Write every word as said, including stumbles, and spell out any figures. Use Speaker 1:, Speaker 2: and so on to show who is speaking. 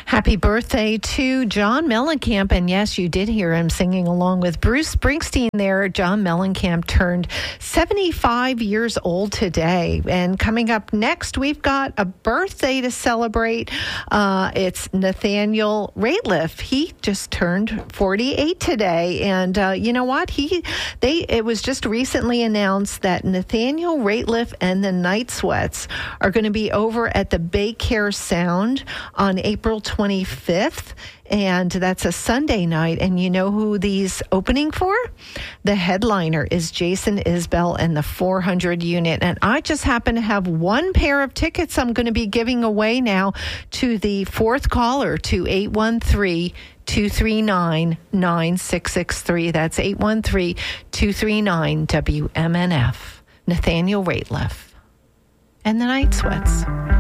Speaker 1: Happy birthday to John Mellencamp. And yes, you did hear him singing along with Bruce Springsteen there. John Mellencamp turned seventy-five years old today. And coming up next, we've got a birthday to celebrate. Uh, it's Nathaniel Rateliff. He just turned forty-eight today. And uh, you know what? He they It was just recently announced that Nathaniel Rateliff and the Night Sweats are going to be over at the Baycare Sound on April twenty-fifth, and that's a Sunday night. And you know who these opening for? The headliner is Jason Isbell and the four hundred unit. And I just happen to have one pair of tickets I'm going to be giving away now to the fourth caller to eight one three, two three nine, nine six six three. That's eight one three, two three nine, W M N F. Nathaniel Rateliff and the Night Sweats.